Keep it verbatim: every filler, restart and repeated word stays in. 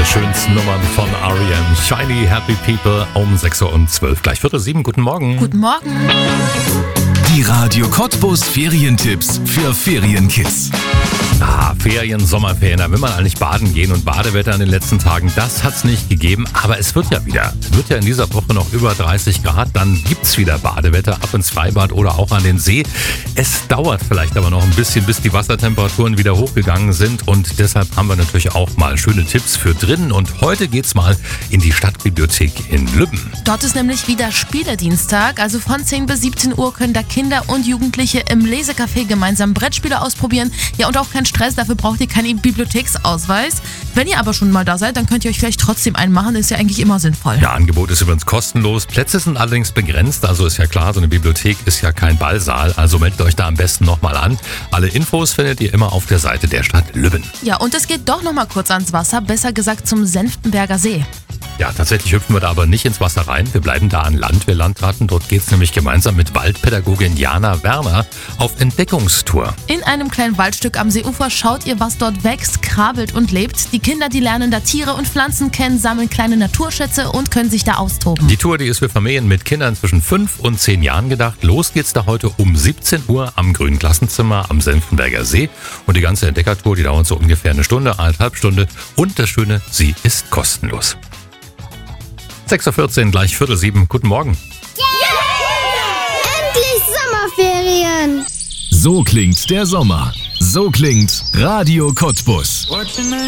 der schönsten Nummern von R E M. Shiny Happy People um sechs Uhr und zwölf. Gleich Viertel sieben. Guten Morgen. Guten Morgen. Die Radio Cottbus Ferientipps für Ferienkids. Ah, Ferien, Sommerferien, da will man eigentlich baden gehen und Badewetter in den letzten Tagen, das hat's nicht gegeben, aber es wird ja wieder. Es wird ja in dieser Woche noch über dreißig Grad, dann gibt's wieder Badewetter, ab ins Freibad oder auch an den See. Es dauert vielleicht aber noch ein bisschen, bis die Wassertemperaturen wieder hochgegangen sind und deshalb haben wir natürlich auch mal schöne Tipps für drinnen und heute geht's mal in die Stadtbibliothek in Lübben. Dort ist nämlich wieder Spieledienstag, also von zehn bis siebzehn Uhr können da Kinder und Jugendliche im Lesecafé gemeinsam Brettspiele ausprobieren. Ja, und auch kein Stress, dafür braucht ihr keinen Bibliotheksausweis. Wenn ihr aber schon mal da seid, dann könnt ihr euch vielleicht trotzdem einen machen, das ist ja eigentlich immer sinnvoll. Ja, Angebot ist übrigens kostenlos, Plätze sind allerdings begrenzt, also ist ja klar, so eine Bibliothek ist ja kein Ballsaal, also meldet euch da am besten nochmal an. Alle Infos findet ihr immer auf der Seite der Stadt Lübben. Ja, und es geht doch nochmal kurz ans Wasser, besser gesagt zum Senftenberger See. Ja, tatsächlich hüpfen wir da aber nicht ins Wasser rein. Wir bleiben da an Land, wir Landratten. Dort geht's nämlich gemeinsam mit Waldpädagogin Jana Werner auf Entdeckungstour. In einem kleinen Waldstück am Seeufer schaut ihr, was dort wächst, krabbelt und lebt. Die Kinder, die lernen da Tiere und Pflanzen kennen, sammeln kleine Naturschätze und können sich da austoben. Die Tour, die ist für Familien mit Kindern zwischen fünf und zehn Jahren gedacht. Los geht's da heute um siebzehn Uhr am Grünen Klassenzimmer am Senftenberger See. Und die ganze Entdeckertour, die dauert so ungefähr eine Stunde, eineinhalb Stunde. Und das Schöne, sie ist kostenlos. sechs Uhr vierzehn, gleich Viertel sieben. Guten Morgen. Yeah! Endlich Sommerferien! So klingt der Sommer. So klingt Radio Cottbus.